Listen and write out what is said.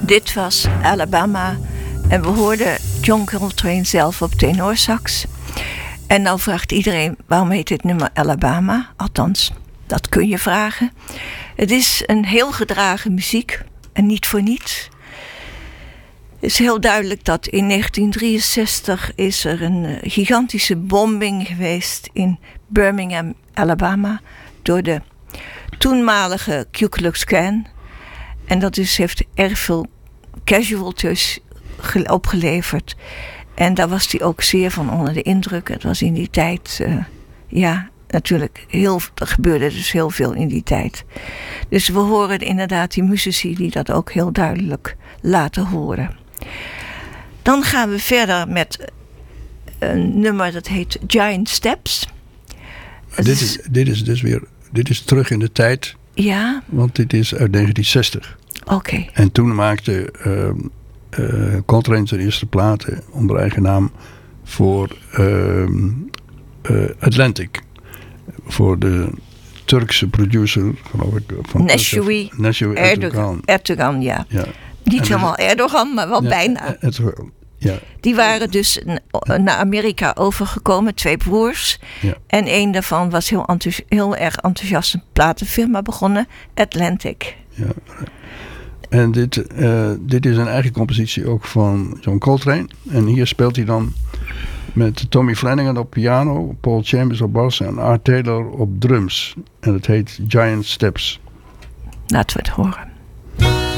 Dit was Alabama en we hoorden John Coltrane zelf op tenorsax. En nou vraagt iedereen, waarom heet dit nummer Alabama? Althans, dat kun je vragen. Het is een heel gedragen muziek en niet voor niets. Het is heel duidelijk dat in 1963 is er een gigantische bombing geweest in Birmingham, Alabama, door de toenmalige Ku Klux Klan. En dat heeft erg veel casualties opgeleverd. En daar was hij ook zeer van onder de indruk. Het was in die tijd, natuurlijk, er gebeurde dus heel veel in die tijd. Dus we horen inderdaad die muzici die dat ook heel duidelijk laten horen. Dan gaan we verder met een nummer dat heet Giant Steps. Dit is terug in de tijd. Ja. Want dit is uit 1960. Oké. En toen maakte Coltrane zijn eerste platen onder eigen naam voor Atlantic. Voor de Turkse producer, geloof ik. Neshui Erdogan, ja. Niet helemaal Erdogan, maar wel bijna. Ja. Die waren dus naar Amerika overgekomen, 2 broers. Ja. En één daarvan was heel erg enthousiast een platenfirma begonnen, Atlantic. Ja. En dit is een eigen compositie ook van John Coltrane. En hier speelt hij dan met Tommy Flanagan op piano, Paul Chambers op bas en Art Taylor op drums. En het heet Giant Steps. Laten we het horen.